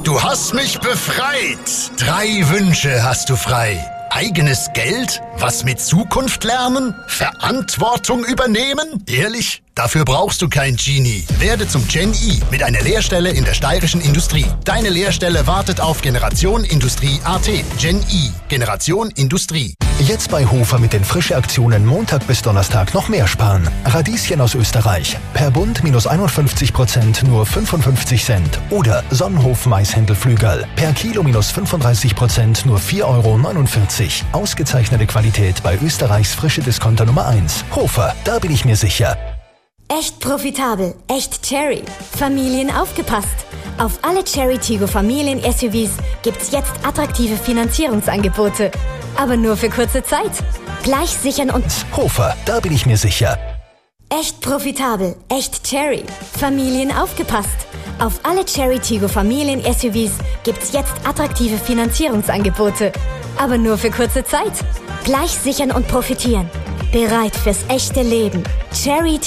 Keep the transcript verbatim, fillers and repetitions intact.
Du hast mich befreit. Drei Wünsche hast du frei. Eigenes Geld? Was mit Zukunft lernen? Verantwortung übernehmen? Ehrlich? Dafür brauchst du kein Genie. Werde zum Gen I mit einer Lehrstelle in der steirischen Industrie. Deine Lehrstelle wartet auf Generation Industrie A T. Gen I. Generation Industrie. Jetzt bei Hofer mit den Frische-Aktionen Montag bis Donnerstag noch mehr sparen. Radieschen aus Österreich. Per Bund minus einundfünfzig Prozent nur fünfundfünfzig Cent. Oder Sonnenhof Maishändelflügel. Per Kilo minus fünfunddreißig Prozent nur vier Euro neunundvierzig. Ausgezeichnete Qualität bei Österreichs frische Discounter Nummer eins. Hofer, da bin ich mir sicher. Echt profitabel, echt Cherry. Familien aufgepasst. Auf alle Cherry Tiggo Familien-S U Vs gibt's jetzt attraktive Finanzierungsangebote. Aber nur für kurze Zeit. Gleich sichern und... Hofer, da bin ich mir sicher. Echt profitabel, echt Cherry. Familien aufgepasst. Auf alle Cherry Tiggo Familien-S U Vs gibt's jetzt attraktive Finanzierungsangebote. Aber nur für kurze Zeit. Gleich sichern und profitieren. Bereit fürs echte Leben. Cherry